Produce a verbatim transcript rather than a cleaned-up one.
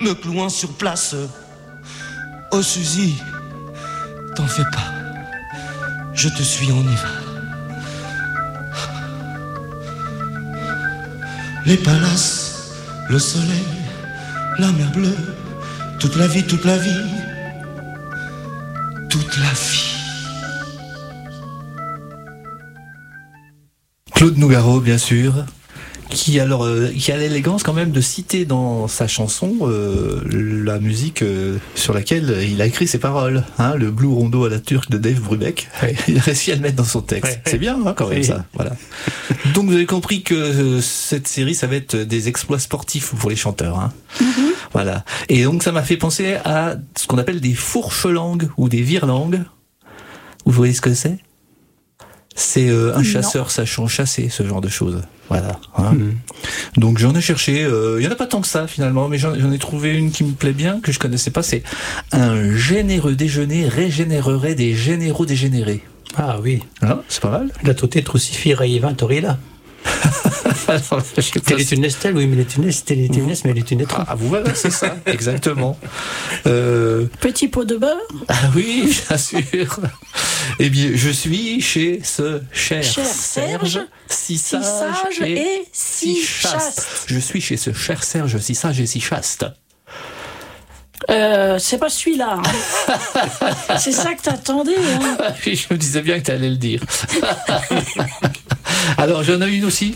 me clouant sur place. Oh Suzy, t'en fais pas, je te suis, on y va. Les palaces, le soleil, la mer bleue, toute la vie, toute la vie, toute la vie. Claude Nougaro, bien sûr, qui, alors, euh, qui a l'élégance quand même de citer dans sa chanson euh, la musique euh, sur laquelle il a écrit ses paroles, hein, le Blue Rondo à la turque de Dave Brubeck. Ouais. Il a réussi à le mettre dans son texte. Ouais. C'est bien, hein, quand même, oui. Ça. Voilà. Donc vous avez compris que euh, cette série, ça va être des exploits sportifs pour les chanteurs. Hein. Mm-hmm. Voilà. Et donc ça m'a fait penser à ce qu'on appelle des fourches-langues ou des vire-langues. Vous voyez ce que c'est ? C'est euh, un chasseur non. sachant chasser, ce genre de choses. Voilà. Hein. Mmh. Donc j'en ai cherché. Il euh, y en a pas tant que ça finalement, mais j'en, j'en ai trouvé une qui me plaît bien, que je connaissais pas. C'est un généreux déjeuner régénérerait des généraux dégénérés. Ah oui. Ah, c'est pas mal. La totale trucifi reinventorilla. Elle est une Estelle, oui, mais elle est une Estelle, elle est une Estelle, mais elle est une étrange. Ah, vous voilà, c'est ça, exactement. Euh... Petit pot de beurre. Ah oui, bien sûr. Eh bien, je suis chez ce cher, cher Serge, Serge, si sage, sage et, et si chaste. chaste. Je suis chez ce cher Serge, si sage et si chaste. Euh, c'est pas celui-là. Hein. C'est ça que t'attendais. Hein. Je me disais bien que t'allais le dire. Alors, j'en ai une aussi